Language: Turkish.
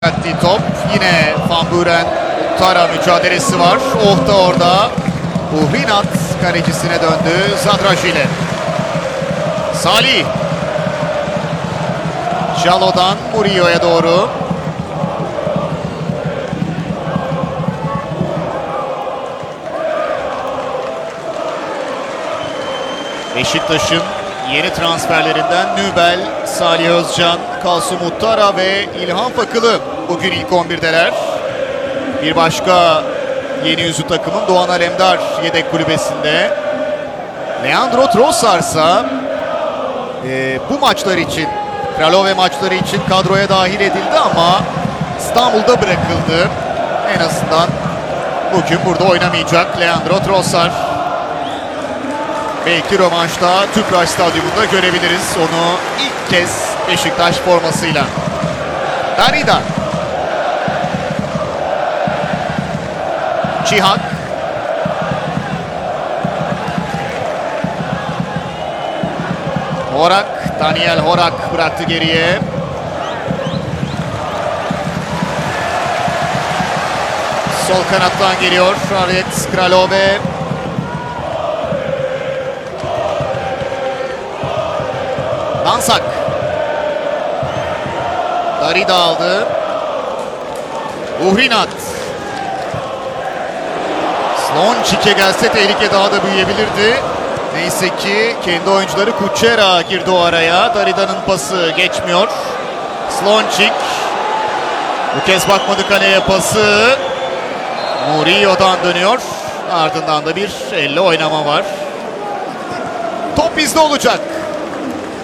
Dikkatli top. Yine Van Buren Tara mücadelesi var. Ohta orada. Uhrinat kalecisine döndü. Zadraj ile. Salih. Jalo'dan Murillo'ya doğru. Beşiktaş'ın yeni transferlerinden Nübel, Salih Özcan, Kalsu Muhtara ve İlhan Fakılı bugün ilk 11'deler. Bir başka yeni yüzü takımın Doğan Alemdar yedek kulübesinde. Leandro Trossard ise bu maçlar için, Kralove maçları için kadroya dahil edildi ama İstanbul'da bırakıldı. En azından bugün burada oynamayacak Leandro Trossard. Belki rövanşta Tüpraş Stadyumunda görebiliriz onu ilk kez Beşiktaş formasıyla. Darida. Çihak. Horak. Daniel Horak bıraktı geriye. Sol kanattan geliyor Arjet Kralove. Dansak. Darida aldı. Uhrinat. Slončic'e gelse tehlike daha da büyüyebilirdi. Neyse ki kendi oyuncuları Kuchera girdi o araya. Darida'nın pası geçmiyor. Slončic. Bu kez bakmadı kaleye pası. Murillo'dan dönüyor. Ardından da bir elle oynama var. Top bizde olacak.